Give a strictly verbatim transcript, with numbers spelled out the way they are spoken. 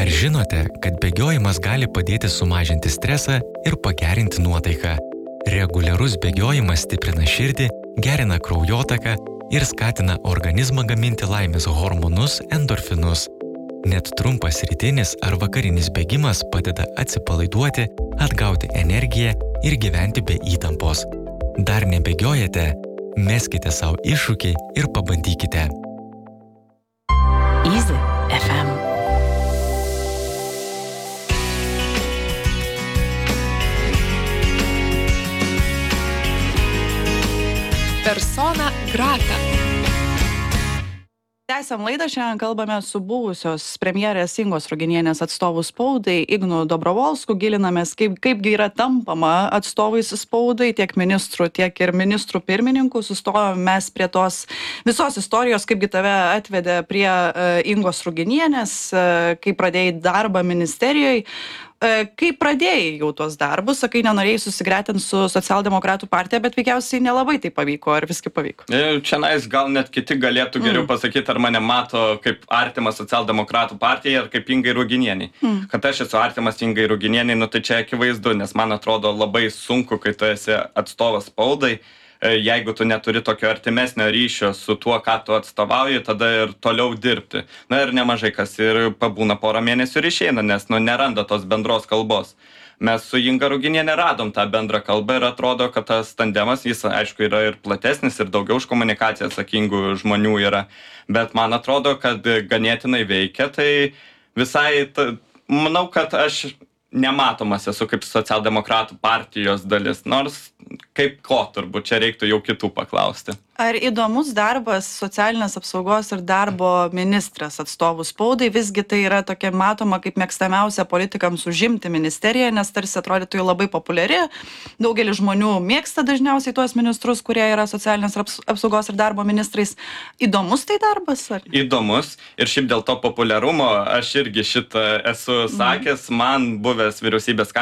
Ar žinote, kad bėgiojimas gali padėti sumažinti stresą ir pagerinti nuotaiką? Reguliarus bėgiojimas stiprina širdį, gerina kraujotaką ir skatina organizmą gaminti laimės hormonus endorfinus. Net trumpas rytinis ar vakarinis bėgimas padeda atsipalaiduoti, atgauti energiją ir gyventi be įtampos. Dar nebėgiojate? Meskite savo iššūkį ir pabandykite. Easy F M. Persona grata. Tęsiam laidą, šiandien kalbame su buvusios premjerės Ingos Ruginienės atstovų spaudai Ignu Dobrovolsku, gilinamės, kaip, kaipgi yra tampama atstovais spaudai, tiek ministrų, tiek ir ministrų pirmininkų. Sustojom mes prie tos visos istorijos, kaipgi tave atvedė prie uh, Ingos Ruginienės, uh, kai pradėjai darbą ministerijoje. Kai pradėjai jau tuos darbus, sakai, nenorėjai susigretinti su socialdemokratų partija, bet veikiausiai nelabai tai pavyko, ar visgi pavyko? Čia nais gal net kiti galėtų geriau mm. pasakyti, ar mane mato kaip artimas socialdemokratų partijai, ar kaip Ingai Ruginieniai. Mm. Kad aš esu artimas Ingai Ruginieniai, nu tai čia akivaizdu, nes man atrodo labai sunku, kai tu esi atstovas spaudai. Jeigu tu neturi tokio artimesnio ryšio su tuo, ką tu atstovauji, tada ir toliau dirbti. Na ir nemažai kas ir pabūna porą mėnesių ir išeina, nes nu, neranda tos bendros kalbos. Mes su Inga Ruginiene radom tą bendrą kalbą ir atrodo, kad tas tandemas, jis aišku yra ir platesnis ir daugiau už komunikaciją atsakingų žmonių yra. Bet man atrodo, kad ganėtinai veikia, tai visai, ta, manau, kad aš nematomas esu kaip socialdemokratų partijos dalis, nors kaip ko turbūt čia reiktų jau kitų paklausti. Ar įdomus darbas socialinės apsaugos ir darbo ministras atstovų spaudai, visgi tai yra tokia matoma kaip mėgstamiausia politikams užimti ministeriją, nes tarsi atrodytų jau labai populiari, daugelis žmonių mėgsta dažniausiai tuos ministrus, kurie yra socialinės apsaugos ir darbo ministrais. Įdomus tai darbas? Ar? Įdomus ir šiaip dėl to populiarumo aš irgi šitą esu sakęs, man buvęs vyriausybės